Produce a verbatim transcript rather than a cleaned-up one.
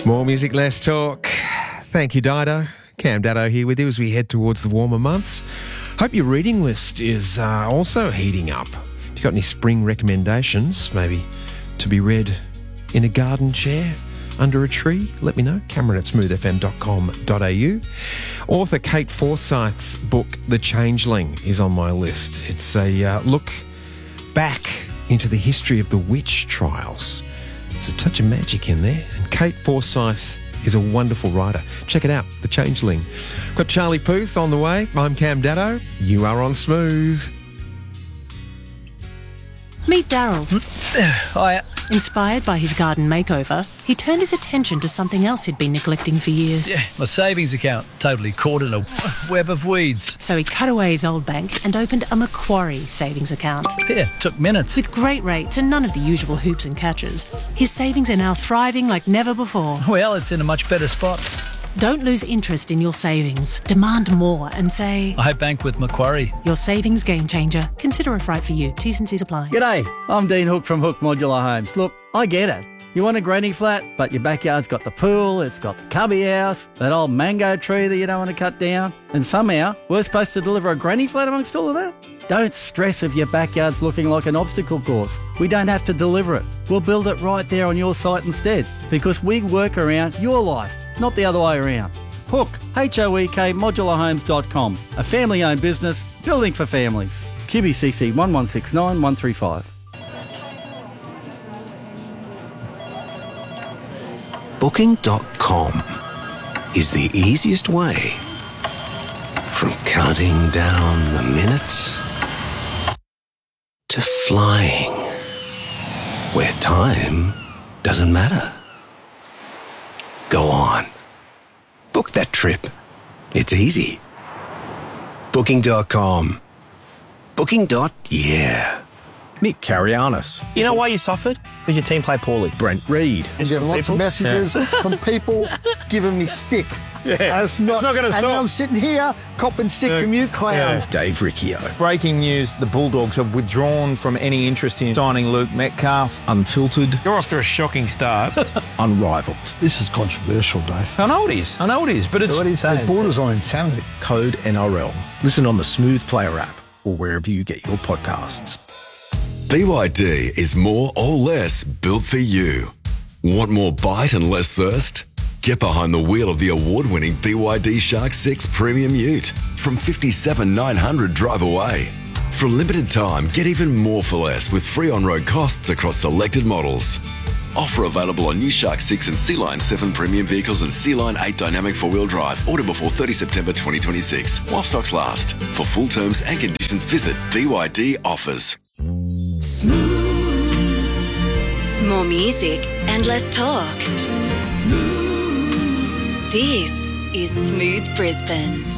More music, less talk. Thank you, Dido. Cam Daddo here with you as we head towards the warmer months. Hope your reading list is uh, also heating up. If you've got any spring recommendations, maybe to be read in a garden chair, under a tree, let me know. Cameron at smooth f m dot com dot a u. Author Kate Forsyth's book, The Changeling, is on my list. It's a uh, look back into the history of the witch trials. There's a touch of magic in there, and Kate Forsyth is a wonderful writer. Check it out, The Changeling. Got Charlie Puth on the way. I'm Cam Daddo. You are on Smooth. Meet Daryl. Hiya. Inspired by his garden makeover, he turned his attention to something else he'd been neglecting for years. Yeah, my savings account, totally caught in a web of weeds. So he cut away his old bank and opened a Macquarie savings account. Yeah, took minutes. With great rates and none of the usual hoops and catches, his savings are now thriving like never before. Well, it's in a much better spot. Don't lose interest in your savings. Demand more and say, I bank with Macquarie. Your savings game changer. Consider if right for you. T's and C's apply. G'day, I'm Dean Hook from Hook Modular Homes. Look, I get it. You want a granny flat, but your backyard's got the pool, it's got the cubby house, that old mango tree that you don't want to cut down, and somehow we're supposed to deliver a granny flat amongst all of that? Don't stress if your backyard's looking like an obstacle course. We don't have to deliver it. We'll build it right there on your site instead, because we work around your life, not the other way around. Hook, H O E K, modular homes dot com, a family-owned business, building for families. Q B C C one one six nine one three five. Booking dot com is the easiest way from counting down the minutes to flying where time doesn't matter. Go on. Book that trip. It's easy. Booking dot com. Booking. Yeah. Nick Carianis. You know why you suffered? Because your team played poorly. Brent Reed. I'm getting lots of messages Yeah. from people giving me stick. Yeah. And it's not, It's not gonna and stop. then I'm sitting here copping stick Yeah. from you clowns. Dave Riccio. Breaking news, the Bulldogs have withdrawn from any interest in signing Luke Metcalf. Unfiltered. You're off to a shocking start. Unrivaled. This is controversial, Dave. I know it is. I know it is, but it's... What are you saying? It borders on insanity. Code N R L. Listen on the Smooth Player app or wherever you get your podcasts. B Y D is more or less built for you. Want more bite and less thirst? Get behind the wheel of the award-winning B Y D Shark six Premium Ute from fifty-seven thousand nine hundred drive away. For a limited time, get even more for less with free on-road costs across selected models. Offer available on new Shark six and Sea Line seven premium vehicles and Sea Line eight dynamic four-wheel drive. Order before thirtieth September twenty twenty-six while stocks last. For full terms and conditions, visit B Y D Offers. Smooth. More music and less talk. Smooth. This is Smooth Brisbane.